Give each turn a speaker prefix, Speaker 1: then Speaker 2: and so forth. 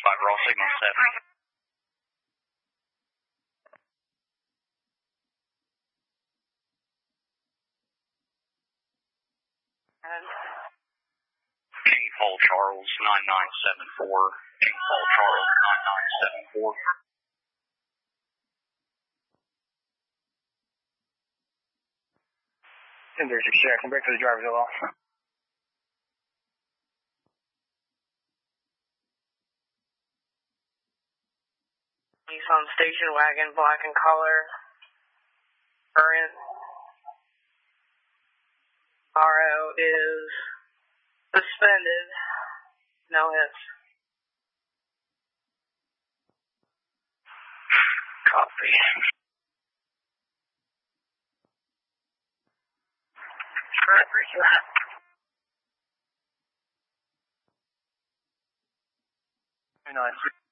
Speaker 1: raw signal 7. King Paul Charles 9974. King Paul Charles 9974.
Speaker 2: There's your check and break for the driver's off.
Speaker 3: Nissan station wagon, black in color. Current. RO is suspended. No hits.
Speaker 1: Copy.
Speaker 3: Alright, where's that?
Speaker 2: Very nice.